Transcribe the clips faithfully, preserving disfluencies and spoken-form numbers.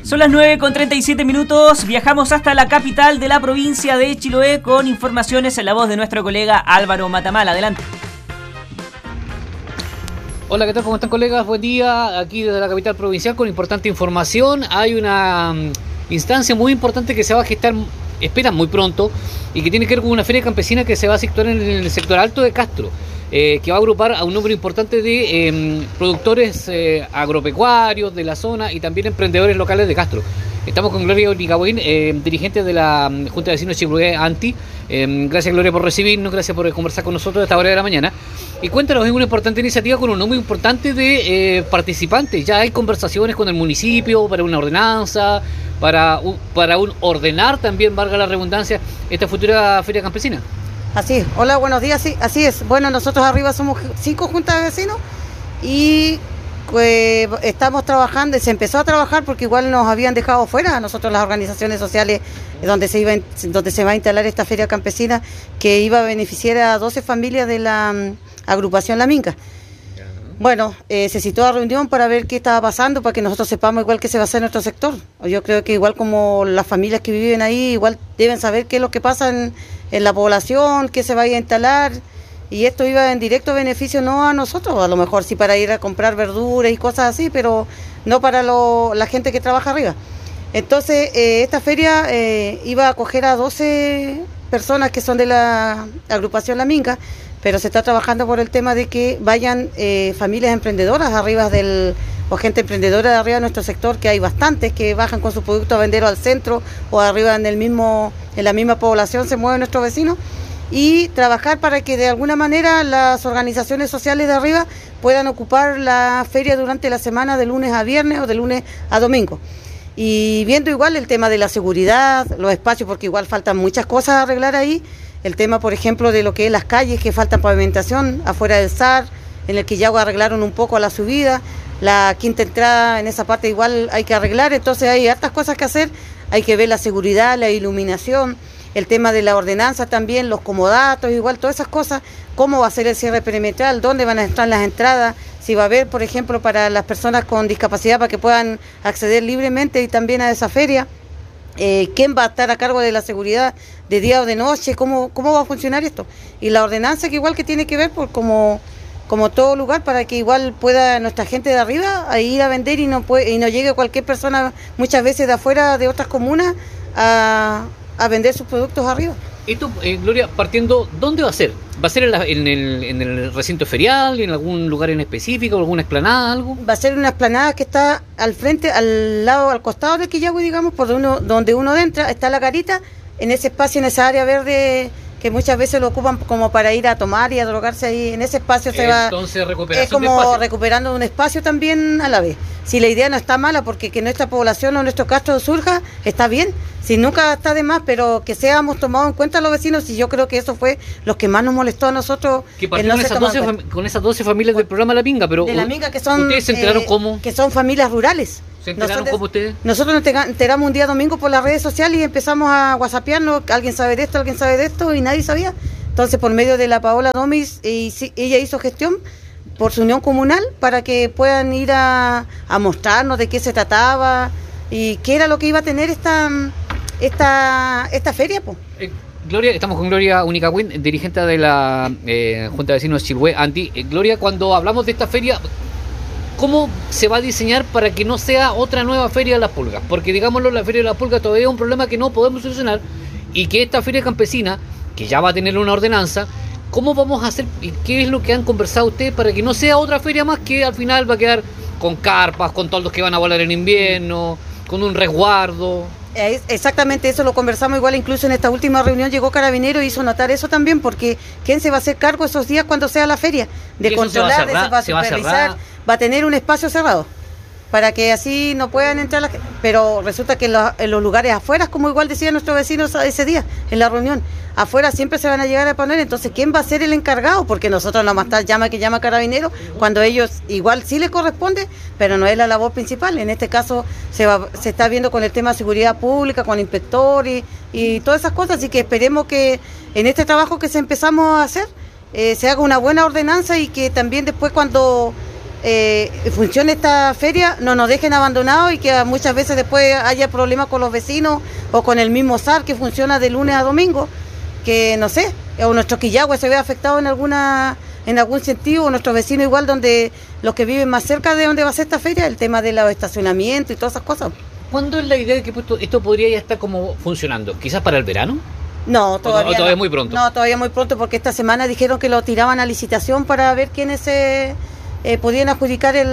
Son las nueve con treinta y siete minutos, viajamos hasta la capital de la provincia de Chiloé con informaciones en la voz de nuestro colega Álvaro Matamal. Adelante. Hola, ¿qué tal? ¿Cómo están, colegas? Buen día, aquí desde la capital provincial con importante información. Hay una um, instancia muy importante que se va a gestar, esperan muy pronto, y que tiene que ver con una feria campesina que se va a situar en el sector alto de Castro, eh, que va a agrupar a un número importante de eh, productores eh, agropecuarios de la zona y también emprendedores locales de Castro. Estamos con Gloria Unicahuín, eh, dirigente de la um, Junta de Vecinos Chiloé Anti. Eh, gracias, Gloria, por recibirnos, gracias por conversar con nosotros a esta hora de la mañana. Y cuéntanos, es una importante iniciativa con un número importante de eh, participantes. Ya hay conversaciones con el municipio para una ordenanza, para un, para un ordenar también, valga la redundancia, esta futura feria campesina. Así es. Hola, buenos días. Sí, así es. Bueno, nosotros arriba somos cinco juntas de vecinos y pues, estamos trabajando, se empezó a trabajar porque igual nos habían dejado fuera a nosotros las organizaciones sociales donde se iba donde se va a instalar esta feria campesina que iba a beneficiar a doce familias de la um, agrupación La Minca. Bueno, eh, se citó a reunión para ver qué estaba pasando, para que nosotros sepamos igual qué se va a hacer en nuestro sector. Yo creo que igual como las familias que viven ahí, igual deben saber qué es lo que pasa en, en la población, qué se va a instalar, y esto iba en directo beneficio no a nosotros, a lo mejor sí para ir a comprar verduras y cosas así, pero no para lo, la gente que trabaja arriba. Entonces, eh, esta feria eh, iba a acoger a doce personas que son de la agrupación La Minca, pero se está trabajando por el tema de que vayan eh, familias emprendedoras arriba del, o gente emprendedora de arriba de nuestro sector, que hay bastantes que bajan con sus productos a venderlo al centro o arriba en el mismo, en la misma población se mueven nuestros vecinos, y trabajar para que de alguna manera las organizaciones sociales de arriba puedan ocupar la feria durante la semana de lunes a viernes o de lunes a domingo. Y viendo igual el tema de la seguridad, los espacios, porque igual faltan muchas cosas a arreglar ahí. El tema, por ejemplo, de lo que es las calles, que faltan pavimentación afuera del S A R, en el que ya arreglaron un poco a la subida. La quinta entrada en esa parte igual hay que arreglar, entonces hay hartas cosas que hacer. Hay que ver la seguridad, la iluminación, el tema de la ordenanza también, los comodatos, igual todas esas cosas. Cómo va a ser el cierre perimetral, dónde van a estar las entradas, si va a haber, por ejemplo, para las personas con discapacidad para que puedan acceder libremente y también a esa feria. Eh, quién va a estar a cargo de la seguridad de día o de noche, cómo, cómo va a funcionar esto. Y la ordenanza que igual que tiene que ver por como, como todo lugar para que igual pueda nuestra gente de arriba a ir a vender y no, puede, y no llegue cualquier persona muchas veces de afuera de otras comunas a, a vender sus productos arriba. Esto, eh, Gloria, partiendo, ¿dónde va a ser? ¿Va a ser en, la, en, el, en el recinto ferial, en algún lugar en específico, alguna explanada, algo? Va a ser una explanada que está al frente, al lado, al costado del Quillagüe, digamos, por donde uno, donde uno entra, está la garita, en ese espacio, en esa área verde que muchas veces lo ocupan como para ir a tomar y a drogarse ahí, en ese espacio se va. Entonces, recuperación es como recuperando un espacio también a la vez. Si la idea no está mala, porque que nuestra población o nuestro Castro surja, está bien, si nunca está de más, pero que seamos tomados en cuenta los vecinos, y yo creo que eso fue lo que más nos molestó a nosotros. Que partió no con, esas doce fam- con esas doce familias del programa La Minga, pero de La Minga, que son, ¿ustedes se enteraron eh, cómo? Que son familias rurales. ¿Se enteraron nosotros, cómo ustedes? Nosotros nos enteramos un día domingo por las redes sociales y empezamos a whatsappearnos, alguien sabe de esto, alguien sabe de esto, y nadie sabía. Entonces, por medio de la Paola Domis, y, ella hizo gestión por su unión comunal para que puedan ir a, a mostrarnos de qué se trataba y qué era lo que iba a tener esta esta esta feria, pues. Eh, Gloria, estamos con Gloria Unicahuín, dirigente de la eh, Junta de Vecinos Chiloé Anti. Eh, Gloria, cuando hablamos de esta feria, ¿cómo se va a diseñar para que no sea otra nueva feria de las pulgas? Porque, digámoslo, la feria de las pulgas todavía es un problema que no podemos solucionar, y que esta feria campesina, que ya va a tener una ordenanza, ¿cómo vamos a hacer y qué es lo que han conversado ustedes para que no sea otra feria más que al final va a quedar con carpas, con toldos que van a volar en invierno, con un resguardo? Exactamente, eso lo conversamos igual, incluso en esta última reunión llegó Carabinero y hizo notar eso también, porque ¿quién se va a hacer cargo esos días cuando sea la feria? De controlar, se va a, cerrar, se va a supervisar, va a, va a tener un espacio cerrado para que así no puedan entrar las... Pero resulta que en los, en los lugares afuera, como igual decían nuestros vecinos ese día, en la reunión, afuera siempre se van a llegar a poner, entonces ¿quién va a ser el encargado? Porque nosotros nomás está llama que llama Carabinero, cuando ellos igual sí les corresponde, pero no es la labor principal. En este caso se va, se está viendo con el tema de seguridad pública, con inspectores y, y todas esas cosas, así que esperemos que en este trabajo que se empezamos a hacer, eh, se haga una buena ordenanza y que también después cuando eh, funcione esta feria, no nos dejen abandonados y que muchas veces después haya problemas con los vecinos o con el mismo S A R que funciona de lunes a domingo, que no sé, o nuestro Quillagua se ve afectado en alguna en algún sentido, o nuestros vecinos igual, donde los que viven más cerca de donde va a ser esta feria, el tema de los estacionamientos y todas esas cosas. ¿Cuándo es la idea de que esto podría ya estar como funcionando? ¿Quizás para el verano? No, todavía, o, o todavía no. muy pronto. No, todavía muy pronto, porque esta semana dijeron que lo tiraban a licitación para ver quiénes se, eh, podían adjudicar el,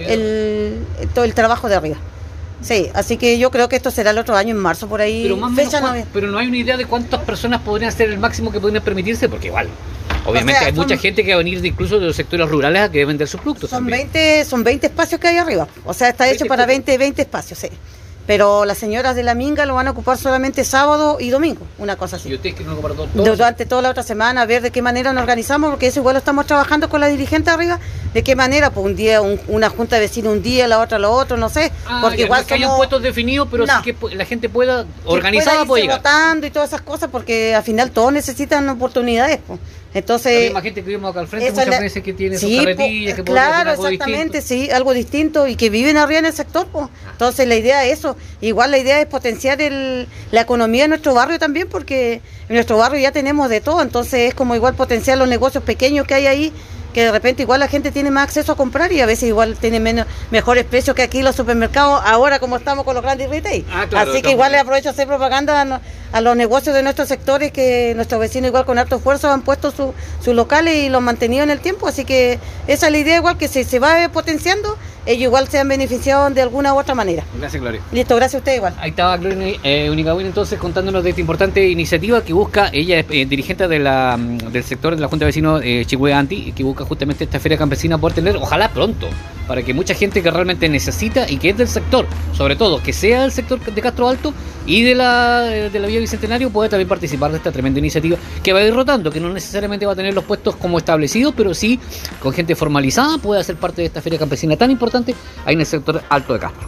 el, el, todo el trabajo de arriba. Sí, así que yo creo que esto será el otro año, en marzo, por ahí. Pero, más fecha menos, no, pero no hay una idea de cuántas personas podrían ser el máximo que podrían permitirse, porque igual, obviamente, o sea, hay son, mucha gente que va a venir de, incluso de los sectores rurales a que vender sus productos. Son también. veinte, son veinte espacios que hay arriba, o sea, está hecho para veinte, veinte espacios, sí. Pero las señoras de la Minga lo van a ocupar solamente sábado y domingo, una cosa así. ¿Y ustedes quieren ocupar todo? Durante toda la otra semana, a ver de qué manera nos organizamos, porque eso igual lo estamos trabajando con la dirigente arriba, de qué manera, pues un día un, una junta de vecinos un día, la otra lo otro, no sé. Ah, porque ya, igual no es que somos... hayan puestos definidos, pero no. Sí que la gente pueda, organizada, puede llegar. Votando y todas esas cosas, porque al final todos necesitan oportunidades, pues. Entonces, la misma gente que vimos acá al frente muchas la... veces que tiene sí, sus carretillas, que claro, algo exactamente, distinto. Sí, algo distinto y que viven arriba en el sector, pues. Entonces la idea es eso, igual la idea es potenciar el, la economía de nuestro barrio también, porque en nuestro barrio ya tenemos de todo, entonces es como igual potenciar los negocios pequeños que hay ahí, que de repente igual la gente tiene más acceso a comprar y a veces igual tiene menos, mejores precios que aquí los supermercados, ahora como estamos con los grandes retail. Ah, claro, así que igual le aprovecho a hacer propaganda a, a los negocios de nuestros sectores, que nuestros vecinos igual con harto esfuerzo han puesto sus su locales y los han mantenido en el tiempo, así que esa es la idea, igual que se, se va potenciando, ellos igual se han beneficiado de alguna u otra manera. Gracias, Gloria. Listo, gracias a usted igual. Ahí estaba Gloria eh, Unicahuén entonces contándonos de esta importante iniciativa que busca, ella es eh, dirigente de la, del sector de la Junta de Vecinos eh, Chihue Anti, que busca justamente esta feria campesina poder tener, ojalá pronto, para que mucha gente que realmente necesita y que es del sector, sobre todo que sea del sector de Castro Alto y de la, de la Vía Bicentenario, pueda también participar de esta tremenda iniciativa que va a ir rotando, que no necesariamente va a tener los puestos como establecidos, pero sí con gente formalizada puede ser parte de esta feria campesina tan importante ahí en el sector alto de Castro.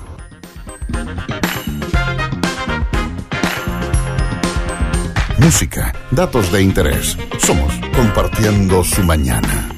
Música, datos de interés. Somos Compartiendo su Mañana.